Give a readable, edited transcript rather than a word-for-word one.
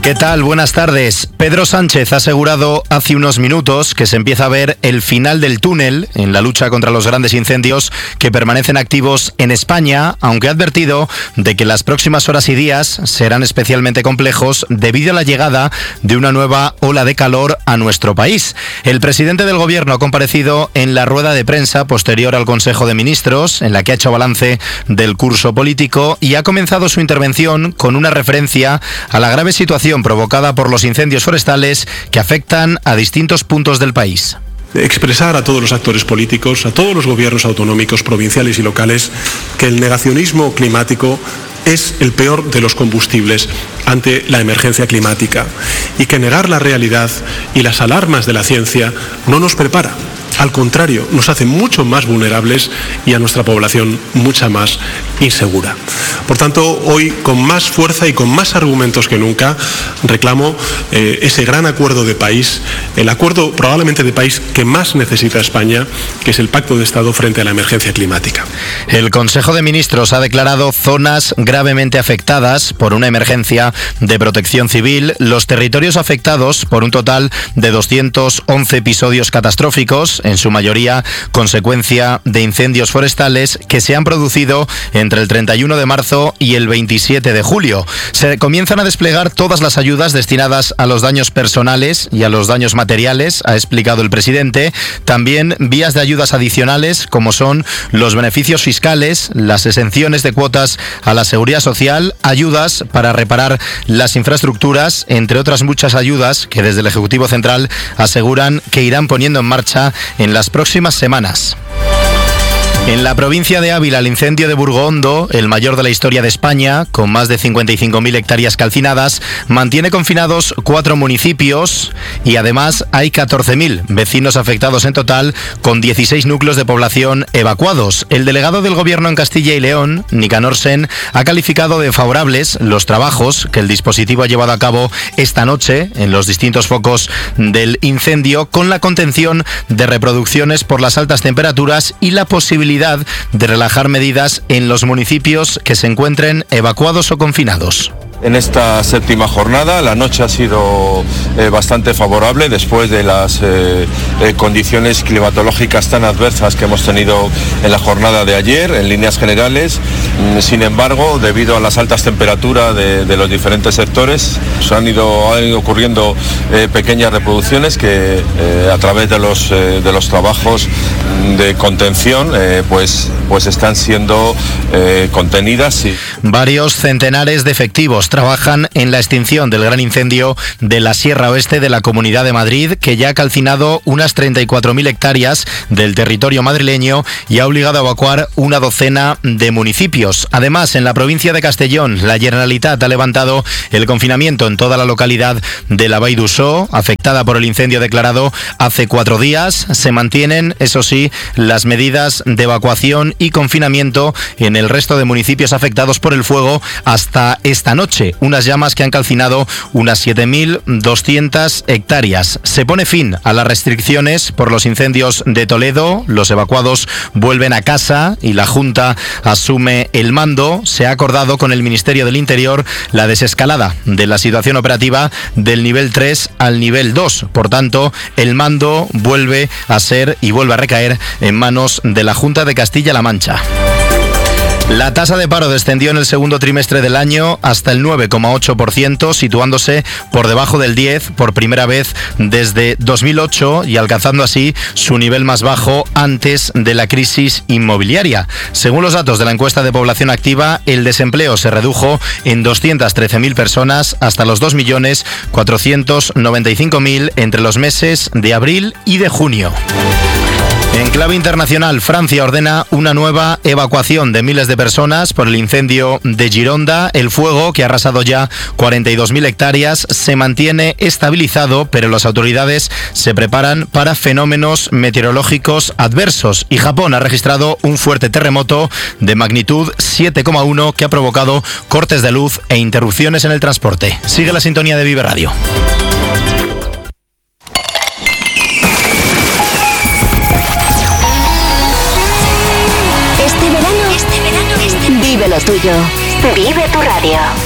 ¿Qué tal? Buenas tardes. Pedro Sánchez ha asegurado hace unos minutos que se empieza a ver el final del túnel en la lucha contra los grandes incendios que permanecen activos en España, aunque ha advertido de que las próximas horas y días serán especialmente complejos debido a la llegada de una nueva ola de calor a nuestro país. El presidente del Gobierno ha comparecido en la rueda de prensa posterior al Consejo de Ministros, en la que ha hecho balance del curso político y ha comenzado su intervención con una referencia a la grave situación provocada por los incendios forestales que afectan a distintos puntos del país. Expresar a todos los actores políticos, a todos los gobiernos autonómicos, provinciales y locales, que el negacionismo climático es el peor de los combustibles ante la emergencia climática y que negar la realidad y las alarmas de la ciencia no nos prepara. Al contrario, nos hace mucho más vulnerables y a nuestra población mucha más insegura. Por tanto, hoy con más fuerza y con más argumentos que nunca reclamo ese gran acuerdo de país, el acuerdo probablemente de país que más necesita España, que es el Pacto de Estado frente a la emergencia climática. El Consejo de Ministros ha declarado zonas gravemente afectadas por una emergencia de protección civil, los territorios afectados por un total de 211 episodios catastróficos, en su mayoría consecuencia de incendios forestales que se han producido entre el 31 de marzo y el 27 de julio. Se comienzan a desplegar todas las ayudas destinadas a los daños personales y a los daños materiales, ha explicado el presidente. También vías de ayudas adicionales como son los beneficios fiscales, las exenciones de cuotas a la seguridad social, ayudas para reparar las infraestructuras, entre otras muchas ayudas que desde el Ejecutivo Central aseguran que irán poniendo en marcha en las próximas semanas. En la provincia de Ávila, el incendio de Burgohondo, el mayor de la historia de España, con más de 55.000 hectáreas calcinadas, mantiene confinados 4 municipios y además hay 14.000 vecinos afectados en total, con 16 núcleos de población evacuados. El delegado del Gobierno en Castilla y León, Nicanor Sen, ha calificado de favorables los trabajos que el dispositivo ha llevado a cabo esta noche en los distintos focos del incendio, con la contención de reproducciones por las altas temperaturas y la posibilidad de relajar medidas en los municipios que se encuentren evacuados o confinados. En esta séptima jornada la noche ha sido bastante favorable después de las condiciones climatológicas tan adversas que hemos tenido en la jornada de ayer, en líneas generales. Sin embargo, debido a las altas temperaturas de los diferentes sectores, han ido ocurriendo pequeñas reproducciones que a través de los trabajos de contención pues están siendo contenidas. Varios centenares de efectivos trabajan en la extinción del gran incendio de la Sierra Oeste de la Comunidad de Madrid, que ya ha calcinado unas 34.000 hectáreas del territorio madrileño y ha obligado a evacuar una docena de municipios. Además, en la provincia de Castellón, la Generalitat ha levantado el confinamiento en toda la localidad de la Vall d'Uixó, afectada por el incendio declarado hace 4 días. Se mantienen, eso sí, las medidas de evacuación y confinamiento en el resto de municipios afectados por el fuego hasta esta noche. Unas llamas que han calcinado unas 7.200 hectáreas. Se pone fin a las restricciones por los incendios de Toledo. Los evacuados vuelven a casa y la Junta asume el mando. Se ha acordado con el Ministerio del Interior la desescalada de la situación operativa del nivel 3 al nivel 2. Por tanto, el mando vuelve a ser y vuelve a recaer en manos de la Junta de Castilla-La Mancha. La tasa de paro descendió en el segundo trimestre del año hasta el 9,8%, situándose por debajo del 10% por primera vez desde 2008 y alcanzando así su nivel más bajo antes de la crisis inmobiliaria. Según los datos de la encuesta de población activa, el desempleo se redujo en 213.000 personas hasta los 2.495.000 entre los meses de abril y de junio. En clave internacional, Francia ordena una nueva evacuación de miles de personas por el incendio de Gironda. El fuego, que ha arrasado ya 42.000 hectáreas, se mantiene estabilizado, pero las autoridades se preparan para fenómenos meteorológicos adversos. Y Japón ha registrado un fuerte terremoto de magnitud 7,1 que ha provocado cortes de luz e interrupciones en el transporte. Sigue la sintonía de Vive Radio. Vive lo tuyo. Vive tu radio.